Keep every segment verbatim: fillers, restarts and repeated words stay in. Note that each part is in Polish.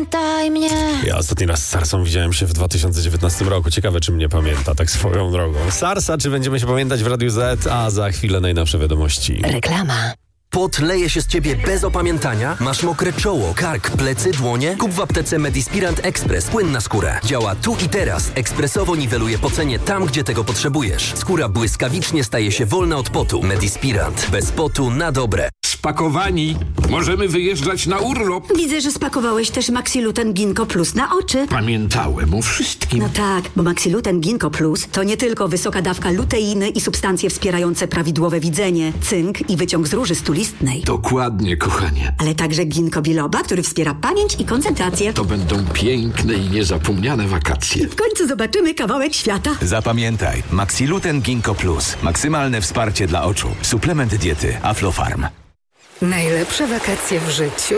Zapamiętaj mnie. Ja ostatni raz z Sarsą widziałem się w dwa tysiące dziewiętnastym roku. Ciekawe, czy mnie pamięta, tak swoją drogą. Sarsa, czy będziemy się pamiętać w Radiu Z? A za chwilę najnowsze wiadomości. Reklama. Pot leje się z ciebie bez opamiętania? Masz mokre czoło, kark, plecy, dłonie? Kup w aptece Medispirant Express płyn na skórę. Działa tu i teraz. Ekspresowo niweluje pocenie tam, gdzie tego potrzebujesz. Skóra błyskawicznie staje się wolna od potu. Medispirant. Bez potu na dobre. Spakowani. Możemy wyjeżdżać na urlop. Widzę, że spakowałeś też Maxiluten Ginkgo Plus na oczy. Pamiętałem o wszystkim. No tak, bo Maxiluten Ginkgo Plus to nie tylko wysoka dawka luteiny i substancje wspierające prawidłowe widzenie, cynk i wyciąg z róży stulistnej. Dokładnie, kochanie. Ale także ginkgo biloba, który wspiera pamięć i koncentrację. To będą piękne i niezapomniane wakacje. W końcu zobaczymy kawałek świata. Zapamiętaj, Maxiluten Ginkgo Plus. Maksymalne wsparcie dla oczu. Suplement diety Aflofarm. Najlepsze wakacje w życiu?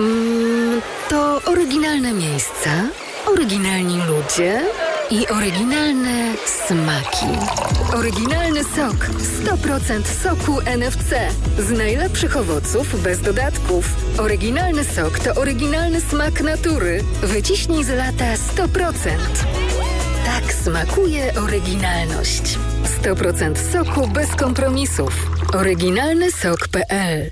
Mm, to oryginalne miejsca, oryginalni ludzie i oryginalne smaki. Oryginalny sok. sto procent soku N F C. Z najlepszych owoców bez dodatków. Oryginalny sok to oryginalny smak natury. Wyciśnij z lata sto procent. Tak smakuje oryginalność. sto procent soku bez kompromisów. Oryginalny sok kropka p l.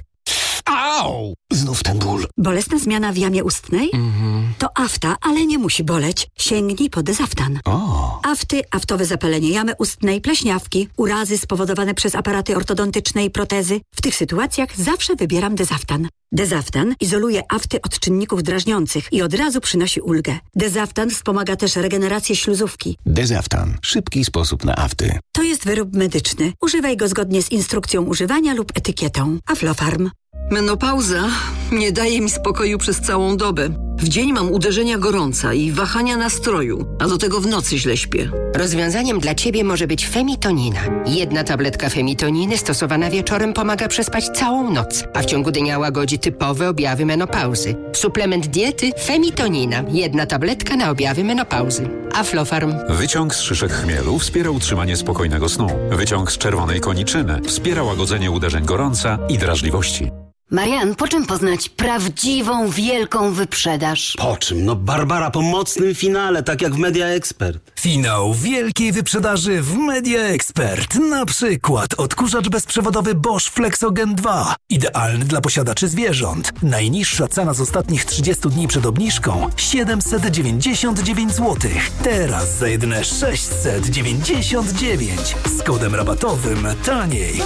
Au! Znów ten ból. Bolesna zmiana w jamie ustnej? Mhm. To afta, ale nie musi boleć. Sięgnij po Dezaftan. O. Afty, aftowe zapalenie jamy ustnej, pleśniawki, urazy spowodowane przez aparaty ortodontyczne i protezy. W tych sytuacjach zawsze wybieram Dezaftan. Dezaftan izoluje afty od czynników drażniących i od razu przynosi ulgę. Dezaftan wspomaga też regenerację śluzówki. Dezaftan. Szybki sposób na afty. To jest wyrób medyczny. Używaj go zgodnie z instrukcją używania lub etykietą. Aflofarm. Menopauza nie daje mi spokoju przez całą dobę. W dzień mam uderzenia gorąca i wahania nastroju, a do tego w nocy źle śpię. Rozwiązaniem dla Ciebie może być femitonina. Jedna tabletka femitoniny stosowana wieczorem pomaga przespać całą noc, a w ciągu dnia łagodzi typowe objawy menopauzy. Suplement diety femitonina. Jedna tabletka na objawy menopauzy. Aflofarm. Wyciąg z szyszek chmielu wspiera utrzymanie spokojnego snu. Wyciąg z czerwonej koniczyny wspiera łagodzenie uderzeń gorąca i drażliwości. Marian, po czym poznać prawdziwą, wielką wyprzedaż? Po czym? No Barbara, po mocnym finale, tak jak w Media Expert. Finał wielkiej wyprzedaży w Media Expert. Na przykład odkurzacz bezprzewodowy Bosch Flexogen dwa. Idealny dla posiadaczy zwierząt. Najniższa cena z ostatnich trzydziestu dni przed obniżką siedemset dziewięćdziesiąt dziewięć złotych. Teraz za jedyne sześćset dziewięćdziesiąt dziewięć. Z kodem rabatowym taniej.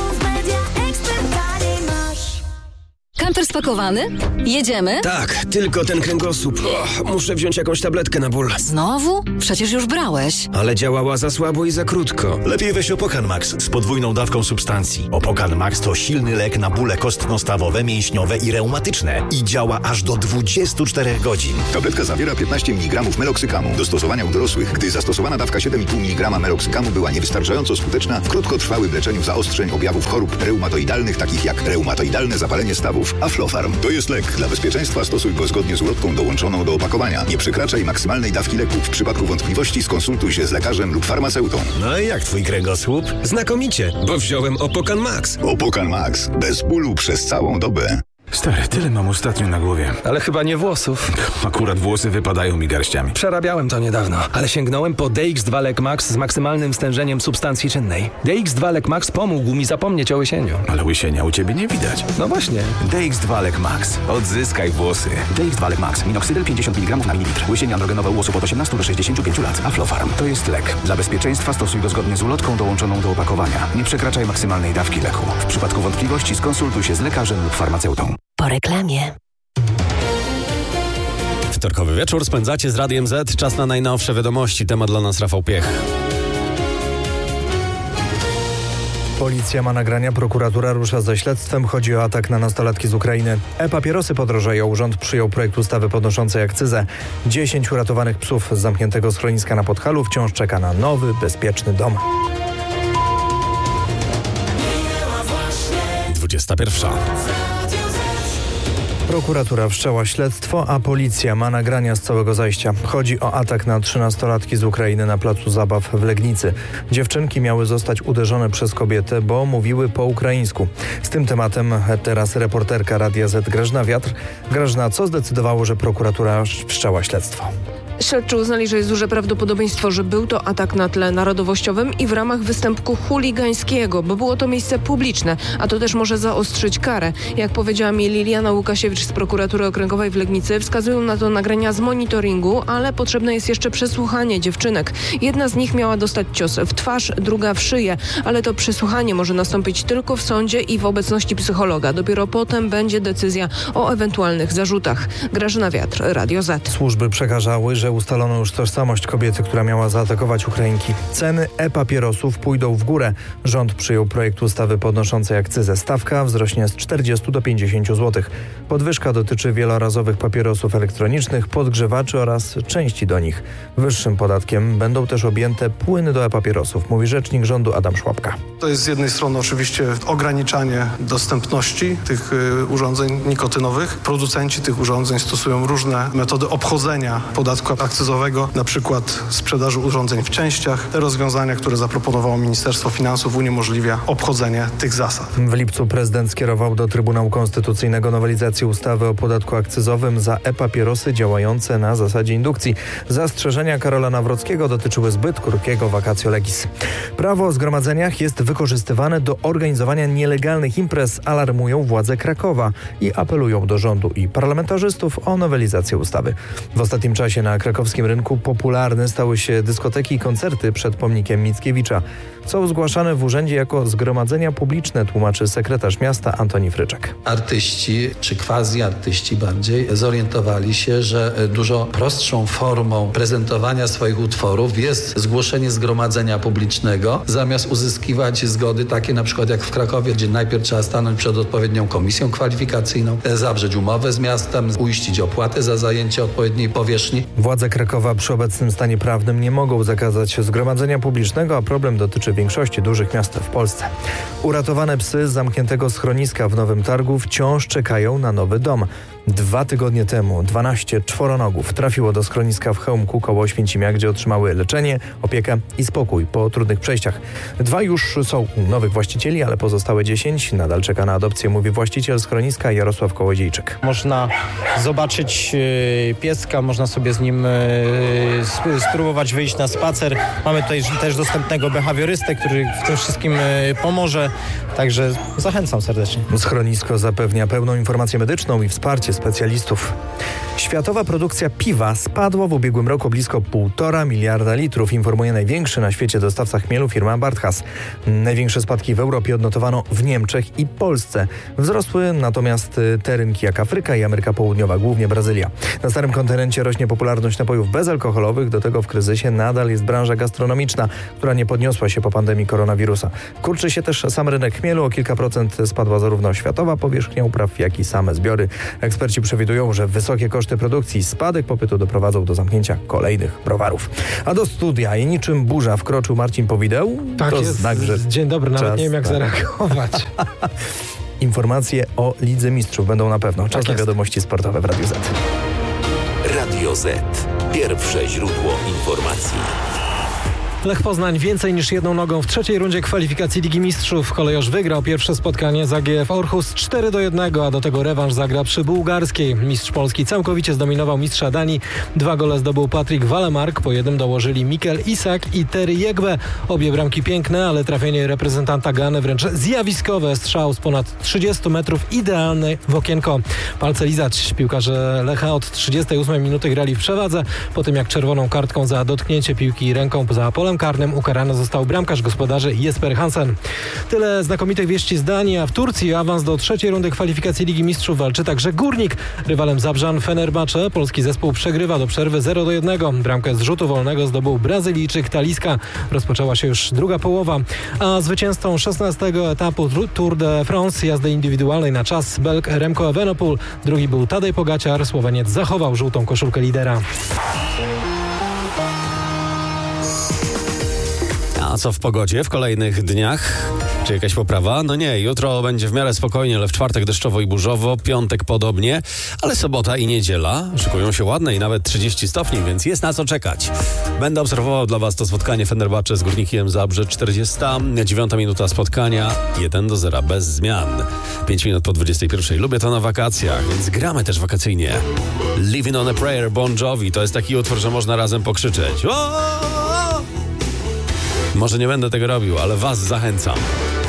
Kamper spakowany? Jedziemy? Tak, tylko ten kręgosłup. O, muszę wziąć jakąś tabletkę na ból. Znowu? Przecież już brałeś. Ale działała za słabo i za krótko. Lepiej weź Opokan Max z podwójną dawką substancji. Opokan Max to silny lek na bóle kostno-stawowe, mięśniowe i reumatyczne i działa aż do dwudziestu czterech godzin. Tabletka zawiera piętnaście miligramów meloksykamu. Do stosowania u dorosłych, gdy zastosowana dawka siedem i pół miligrama meloksykamu była niewystarczająco skuteczna w krótkotrwałym leczeniu zaostrzeń objawów chorób reumatoidalnych, takich jak reumatoidalne zapalenie stawów. Aflofarm to jest lek. Dla bezpieczeństwa stosuj go zgodnie z ulotką dołączoną do opakowania. Nie przekraczaj maksymalnej dawki leku. W przypadku wątpliwości skonsultuj się z lekarzem lub farmaceutą. No i jak twój kręgosłup? Znakomicie, bo wziąłem Opokan Max. Opokan Max. Bez bólu przez całą dobę. Stary, tyle mam ostatnio na głowie. Ale chyba nie włosów. Akurat włosy wypadają mi garściami. Przerabiałem to niedawno, ale sięgnąłem po D X dwa Lek Max z maksymalnym stężeniem substancji czynnej. D X dwa Lek Max pomógł mi zapomnieć o łysieniu. Ale łysienia u ciebie nie widać. No właśnie. D X dwa Lek Max. Odzyskaj włosy. D X dwa Lek Max. Minoxydil pięćdziesiąt miligramów na mililitr. Łysienie androgenowe u osób od osiemnastu do sześćdziesięciu pięciu lat. Aflofarm. To jest lek. Dla bezpieczeństwa stosuj go zgodnie z ulotką dołączoną do opakowania. Nie przekraczaj maksymalnej dawki leku. W przypadku wątpliwości skonsultuj się z lekarzem lub farmaceutą. Po reklamie. Wtorkowy wieczór spędzacie z Radiem Z. Czas na najnowsze wiadomości. Temat dla nas Rafał Piech. Policja ma nagrania, prokuratura rusza ze śledztwem. Chodzi o atak na nastolatki z Ukrainy. E-papierosy podrożeją. Urząd przyjął projekt ustawy podnoszącej akcyzę. Dziesięć uratowanych psów z zamkniętego schroniska na Podhalu wciąż czeka na nowy, bezpieczny dom. dwudziesta pierwsza. Prokuratura wszczęła śledztwo, a policja ma nagrania z całego zajścia. Chodzi o atak na trzynastolatki z Ukrainy na placu zabaw w Legnicy. Dziewczynki miały zostać uderzone przez kobietę, bo mówiły po ukraińsku. Z tym tematem teraz reporterka Radia Z Grażyna Wiatr. Grażyna, co zdecydowało, że prokuratura wszczęła śledztwo? Śledczy uznali, że jest duże prawdopodobieństwo, że był to atak na tle narodowościowym i w ramach występku chuligańskiego, bo było to miejsce publiczne, a to też może zaostrzyć karę. Jak powiedziała mi Liliana Łukasiewicz z prokuratury okręgowej w Legnicy, wskazują na to nagrania z monitoringu, ale potrzebne jest jeszcze przesłuchanie dziewczynek. Jedna z nich miała dostać cios w twarz, druga w szyję, ale to przesłuchanie może nastąpić tylko w sądzie i w obecności psychologa. Dopiero potem będzie decyzja o ewentualnych zarzutach. Grażyna Wiatr, Radio Z. Służby przekazały, że ustalono już tożsamość kobiety, która miała zaatakować Ukrainki. Ceny e-papierosów pójdą w górę. Rząd przyjął projekt ustawy podnoszącej akcyzę. Stawka wzrośnie z czterdziestu do pięćdziesięciu złotych. Podwyżka dotyczy wielorazowych papierosów elektronicznych, podgrzewaczy oraz części do nich. Wyższym podatkiem będą też objęte płyny do e-papierosów, mówi rzecznik rządu Adam Szłapka. To jest z jednej strony oczywiście ograniczanie dostępności tych y, urządzeń nikotynowych. Producenci tych urządzeń stosują różne metody obchodzenia podatku akcyzowego, na przykład sprzedaży urządzeń w częściach. Te rozwiązania, które zaproponowało Ministerstwo Finansów, uniemożliwia obchodzenie tych zasad. W lipcu prezydent skierował do Trybunału Konstytucyjnego nowelizację ustawy o podatku akcyzowym za e-papierosy działające na zasadzie indukcji. Zastrzeżenia Karola Nawrockiego dotyczyły zbyt krótkiego vacatio legis. Prawo o zgromadzeniach jest wykorzystywane do organizowania nielegalnych imprez, alarmują władze Krakowa i apelują do rządu i parlamentarzystów o nowelizację ustawy. W ostatnim czasie na krakowskim rynku popularne stały się dyskoteki i koncerty przed pomnikiem Mickiewicza. Są zgłaszane w urzędzie jako zgromadzenia publiczne, tłumaczy sekretarz miasta Antoni Fryczek. Artyści, czy quasi-artyści bardziej, zorientowali się, że dużo prostszą formą prezentowania swoich utworów jest zgłoszenie zgromadzenia publicznego, zamiast uzyskiwać zgody takie na przykład jak w Krakowie, gdzie najpierw trzeba stanąć przed odpowiednią komisją kwalifikacyjną, zawrzeć umowę z miastem, uiścić opłatę za zajęcie odpowiedniej powierzchni. Władze Krakowa przy obecnym stanie prawnym nie mogą zakazać zgromadzenia publicznego, a problem dotyczy większości dużych miast w Polsce. Uratowane psy z zamkniętego schroniska w Nowym Targu wciąż czekają na nowy dom. Dwa tygodnie temu dwanaście czworonogów trafiło do schroniska w Chełmku koło Oświęcimia, gdzie otrzymały leczenie, opiekę i spokój po trudnych przejściach. Dwa już są u nowych właścicieli, ale pozostałe dziesięć nadal czeka na adopcję, mówi właściciel schroniska Jarosław Kołodziejczyk. Można zobaczyć yy, pieska, można sobie z nim yy, spróbować wyjść na spacer. Mamy tutaj też dostępnego behawiorystę, który w tym wszystkim yy, pomoże, także zachęcam serdecznie. Schronisko zapewnia pełną informację medyczną i wsparcie specjalistów. Światowa produkcja piwa spadła w ubiegłym roku blisko półtora miliarda litrów, informuje największy na świecie dostawca chmielu firma Barthas. Największe spadki w Europie odnotowano w Niemczech i Polsce. Wzrosły natomiast te rynki jak Afryka i Ameryka Południowa, głównie Brazylia. Na starym kontynencie rośnie popularność napojów bezalkoholowych, do tego w kryzysie nadal jest branża gastronomiczna, która nie podniosła się po pandemii koronawirusa. Kurczy się też sam rynek chmielu, o kilka procent spadła zarówno światowa powierzchnia upraw, jak i same zbiory. Eksperci przewidują, że wysokie koszty produkcji i spadek popytu doprowadzą do zamknięcia kolejnych browarów. A do studia i niczym burza wkroczył Marcin Powideł. Tak to jest. Znak, że Dzień dobry, nawet nie wiem jak tak. zareagować. Informacje o Lidze Mistrzów będą na pewno. Czas Tak na jest. wiadomości sportowe w Radiu Z. Radio Z. Pierwsze źródło informacji. Lech Poznań więcej niż jedną nogą w trzeciej rundzie kwalifikacji Ligi Mistrzów. Kolejorz wygrał pierwsze spotkanie z A G F Orhus cztery do jednego, a do tego rewanż zagra przy bułgarskiej. Mistrz Polski całkowicie zdominował mistrza Danii. Dwa gole zdobył Patryk Walemark, po jednym dołożyli Mikel Isak i Terry Jegbe. Obie bramki piękne, ale trafienie reprezentanta Gany wręcz zjawiskowe. Strzał z ponad trzydziestu metrów, idealny w okienko. Palce lizać. Piłkarze Lecha od trzydziestej ósmej minuty grali w przewadze. Po tym jak czerwoną kartką za dotknięcie piłki ręką poza polem karnym ukarany został bramkarz gospodarzy Jesper Hansen. Tyle znakomitych wieści z Danii, a w Turcji awans do trzeciej rundy kwalifikacji Ligi Mistrzów walczy także Górnik. Rywalem Zabrzan Fenerbahce polski zespół przegrywa do przerwy zero do jednego. Bramkę z rzutu wolnego zdobył Brazylijczyk Talisca. Rozpoczęła się już druga połowa, a zwycięzcą szesnastego etapu Tour de France jazdy indywidualnej na czas Belg Remco Evenepoel. Drugi był Tadej Pogaciar. Słoweniec zachował żółtą koszulkę lidera. A co w pogodzie w kolejnych dniach? Czy jakaś poprawa? No nie, jutro będzie w miarę spokojnie, ale w czwartek deszczowo i burzowo, piątek podobnie, ale sobota i niedziela szykują się ładne i nawet trzydzieści stopni, więc jest na co czekać. Będę obserwował dla Was to spotkanie Fenerbahce z Górnikiem Zabrze. czterdziesta dziewiąta minuta spotkania, jeden do zera bez zmian. pięć minut po dwudziestej pierwszej. Lubię to na wakacjach, więc gramy też wakacyjnie. Living on a Prayer, Bon Jovi, to jest taki utwór, że można razem pokrzyczeć. O! Może nie będę tego robił, ale Was zachęcam.